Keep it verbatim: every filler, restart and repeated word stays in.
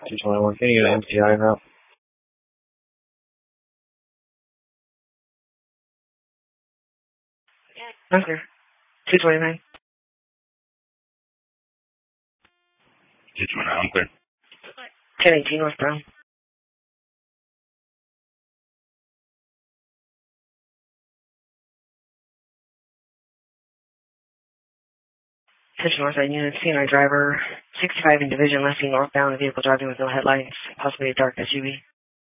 two twenty-one, can you get an M C I route? I'm clear. two twenty-nine. two twenty-nine, I'm clear. ten eighteen northbound. Attention northbound unit, C N I driver, sixty-five in division, left northbound, vehicle driving with no headlights, possibly a dark S U V.